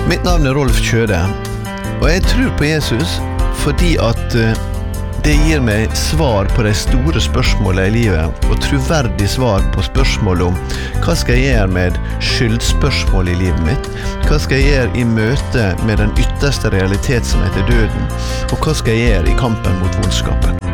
Mitt navn Rolf Kjøde, og jeg tror på Jesus fordi at det gir meg svar på de store spørsmålene i livet, og troverdig svar på spørsmålet om hva skal jeg gjøre med skyldspørsmål i livet mitt, hva skal jeg gjøre i møte med den ytterste realitet som heter døden, og hva skal jeg gjøre i kampen mot vondskapen.